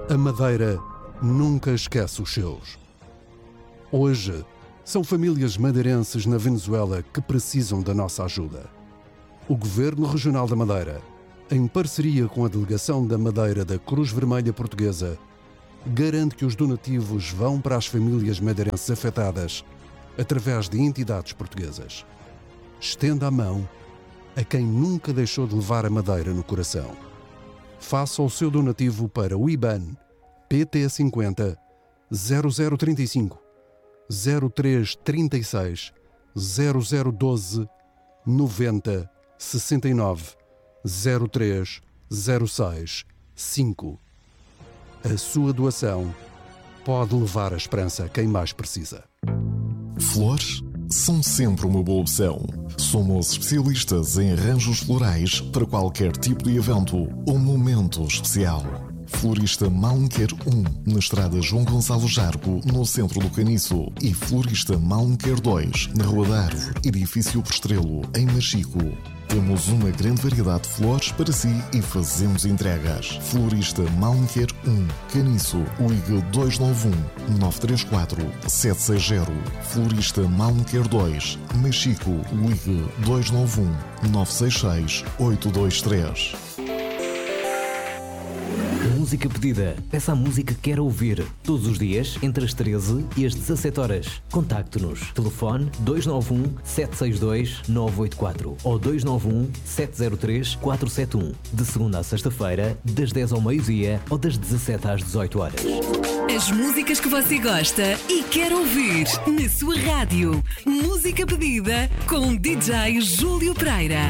A Madeira nunca esquece os seus. Hoje, são famílias madeirenses na Venezuela que precisam da nossa ajuda. O Governo Regional da Madeira, em parceria com a Delegação da Madeira da Cruz Vermelha Portuguesa, garante que os donativos vão para as famílias madeirenses afetadas através de entidades portuguesas. Estenda a mão a quem nunca deixou de levar a Madeira no coração. Faça o seu donativo para o IBAN PT50 0035 0336 0012 90 69 03 06 5. A sua doação pode levar a esperança a quem mais precisa. Flores são sempre uma boa opção. Somos especialistas em arranjos florais para qualquer tipo de evento ou momento especial. Florista Malnquer 1, na estrada João Gonçalo Jargo, no centro do Caniço. E Florista Malnquer 2, na Rua da Árvore, edifício Prestrelo, em Machico. Temos uma grande variedade de flores para si e fazemos entregas. Florista Malnquer 1, Caniço, ligue 291 934 760. Florista Malnquer 2, Machico, ligue 291 966 823. Música pedida. Peça a música que quer ouvir. Todos os dias, entre as 13 e as 17 horas. Contacte-nos. Telefone 291-762-984 ou 291-703-471. De segunda a sexta-feira, das 10 ao meio-dia ou das 17 às 18 horas. As músicas que você gosta e quer ouvir na sua rádio. Música pedida com DJ Júlio Pereira.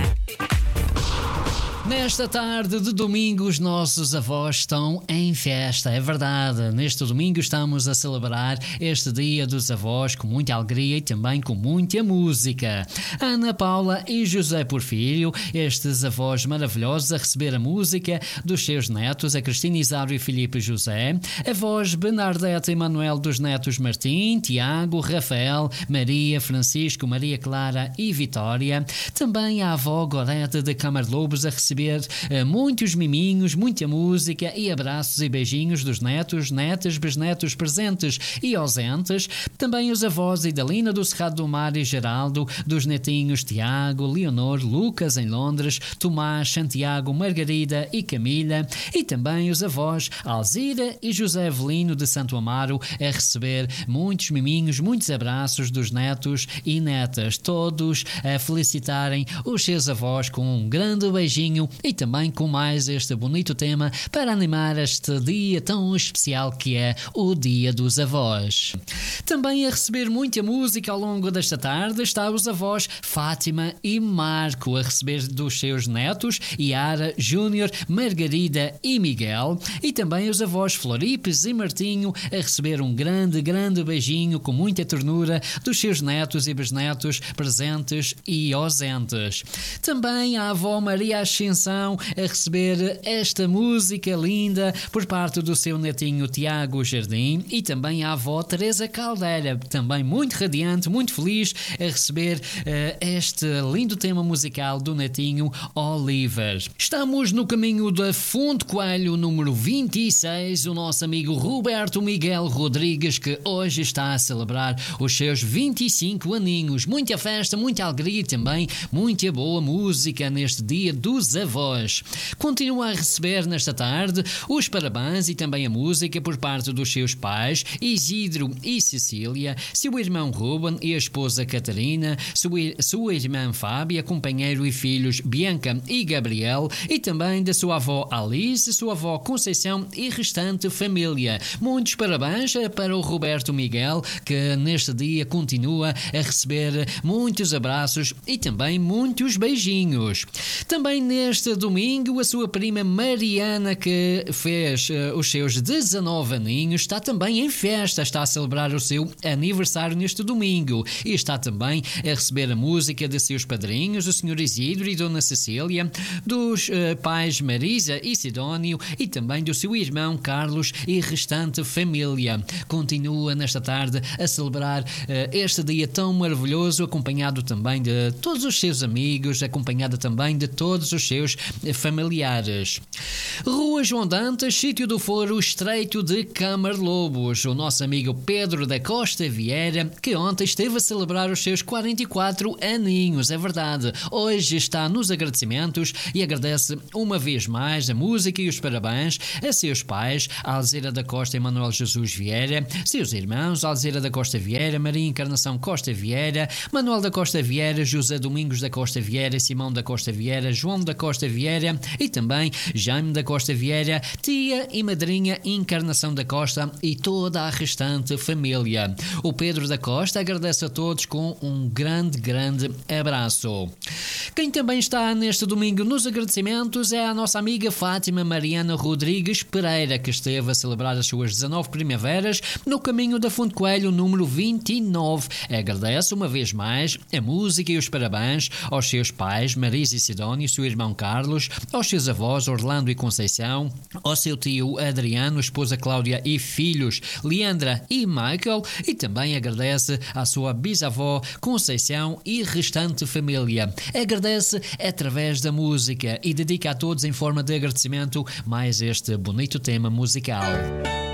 Nesta tarde de domingo, os nossos avós estão em festa, é verdade. Neste domingo estamos a celebrar este Dia dos Avós com muita alegria e também com muita música. Ana Paula e José Porfírio, estes avós maravilhosos, a receber a música dos seus netos, a Cristina Isário e Filipe José, avós Bernadette e Manuel dos netos Martim, Tiago, Rafael, Maria, Francisco, Maria Clara e Vitória. Também a avó Gorete de Camarlobos a receber muitos miminhos, muita música e abraços e beijinhos dos netos, netas, bisnetos presentes e ausentes. Também os avós Idalina do Cerrado do Mar e Geraldo, dos netinhos Tiago, Leonor, Lucas em Londres, Tomás, Santiago, Margarida e Camila. E também os avós Alzira e José Avelino de Santo Amaro a receber muitos miminhos, muitos abraços dos netos e netas, todos a felicitarem os seus avós com um grande beijinho e também com mais este bonito tema para animar este dia tão especial que é o Dia dos Avós. Também a receber muita música ao longo desta tarde está os avós Fátima e Marco a receber dos seus netos Yara, Júnior, Margarida e Miguel, e também os avós Floripes e Martinho a receber um grande beijinho com muita ternura dos seus netos e bisnetos presentes e ausentes. Também a avó Maria Ascensão a receber esta música linda por parte do seu netinho Tiago Jardim, e também a avó Teresa Caldeira, também muito radiante, muito feliz a receber este lindo tema musical do netinho Oliver. Estamos no caminho da Fonte Coelho número 26, o nosso amigo Roberto Miguel Rodrigues, que hoje está a celebrar os seus 25 aninhos. Muita festa, muita alegria e também muita boa música neste Dia dos Avós. Continua a receber nesta tarde os parabéns e também a música por parte dos seus pais Isidro e Cecília, seu irmão Ruben e a esposa Catarina, sua irmã Fábia, companheiro e filhos Bianca e Gabriel, e também da sua avó Alice, sua avó Conceição e restante família. Muitos parabéns para o Roberto Miguel, que neste dia continua a receber muitos abraços e também muitos beijinhos. Também neste domingo, a sua prima Mariana, que fez os seus 19 aninhos, está também em festa, está a celebrar o seu aniversário neste domingo e está também a receber a música de seus padrinhos, o Sr. Isidro e Dona Cecília, dos pais Marisa e Sidónio e também do seu irmão Carlos e restante família. Continua nesta tarde a celebrar este dia tão maravilhoso, acompanhado também de todos os seus amigos, acompanhado também de todos os seus seus familiares. Rua João Dantas, Sítio do Foro, Estreito de Camarlobos. O nosso amigo Pedro da Costa Vieira, que ontem esteve a celebrar os seus 44 aninhos, é verdade. Hoje está nos agradecimentos e agradece uma vez mais a música e os parabéns a seus pais, Alzira da Costa e Manuel Jesus Vieira, seus irmãos, Alzira da Costa Vieira, Maria Encarnação Costa Vieira, Manuel da Costa Vieira, José Domingos da Costa Vieira, Simão da Costa Vieira, João da Costa Vieira e também Jaime da Costa Vieira, tia e madrinha Encarnação da Costa e toda a restante família. O Pedro da Costa agradece a todos com um grande abraço. Quem também está neste domingo nos agradecimentos é a nossa amiga Fátima Mariana Rodrigues Pereira, que esteve a celebrar as suas 19 primaveras no caminho da Fonte Coelho número 29. Agradece uma vez mais a música e os parabéns aos seus pais, Marisa e Sidónio, seu irmão Carlos, aos seus avós, Orlando e Conceição, ao seu tio Adriano, esposa Cláudia e filhos, Leandra e Michael, e também agradece à sua bisavó Conceição e restante família. Agradece através da música e dedica a todos em forma de agradecimento mais este bonito tema musical.